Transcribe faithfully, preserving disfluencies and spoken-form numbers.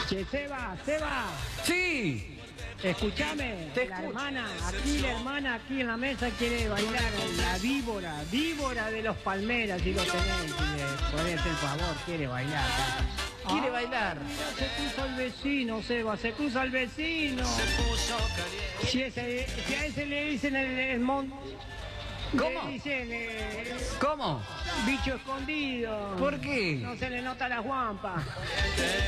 Che, Seba, Seba, Sí. escúchame, Te la escucho. hermana, aquí la hermana, aquí en la mesa quiere bailar la víbora, víbora de los Palmeras, si lo tenés, si le podés hacer el favor, quiere bailar. Quiere Ah, bailar. Mira, se cruza el vecino, Seba, se cruza el vecino. Si, ese, si a ese le dicen el, el mon... ¿Cómo? Le dicen eh, ¿Cómo? bicho escondido. ¿Por qué? No se le nota la guampa.